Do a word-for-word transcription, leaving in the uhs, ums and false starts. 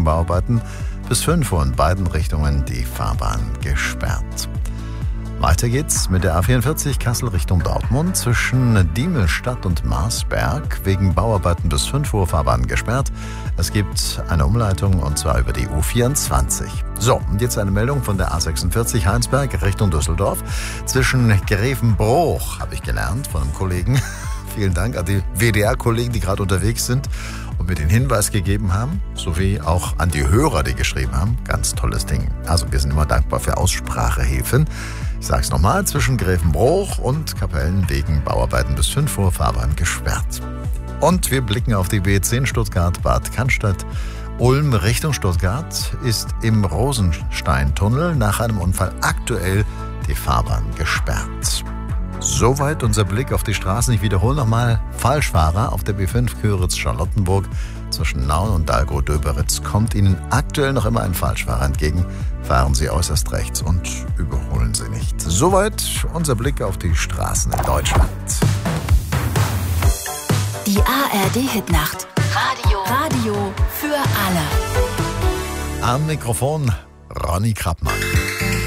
wegen Bauarbeiten. Bis fünf Uhr in beiden Richtungen die Fahrbahn gesperrt. Weiter geht's mit der A vierundvierzig Kassel Richtung Dortmund zwischen Diemelstadt und Marsberg. Wegen Bauarbeiten bis fünf Uhr Fahrbahn gesperrt. Es gibt eine Umleitung und zwar über die U vierundzwanzig. So, und jetzt eine Meldung von der A sechsundvierzig Heinsberg Richtung Düsseldorf. Zwischen Grevenbroich, habe ich gelernt von einem Kollegen. Vielen Dank an die W D R-Kollegen, die gerade unterwegs sind und mir den Hinweis gegeben haben, sowie auch an die Hörer, die geschrieben haben. Ganz tolles Ding. Also wir sind immer dankbar für Aussprachehilfen. Ich sage es nochmal, zwischen Grevenbroich und Kapellen wegen Bauarbeiten bis fünf Uhr Fahrbahn gesperrt. Und wir blicken auf die B zehn Stuttgart-Bad Cannstatt. Ulm Richtung Stuttgart ist im Rosensteintunnel nach einem Unfall aktuell die Fahrbahn gesperrt. Soweit unser Blick auf die Straßen. Ich wiederhole nochmal, Falschfahrer auf der B fünf Köritz-Charlottenburg zwischen Nauen und Dahlgrau-Döberitz kommt Ihnen aktuell noch immer ein Falschfahrer entgegen. Fahren Sie äußerst rechts und überholen Sie nicht. Soweit unser Blick auf die Straßen in Deutschland. Die A R D-Hitnacht. Radio. Radio für alle. Am Mikrofon Ronny Krappmann.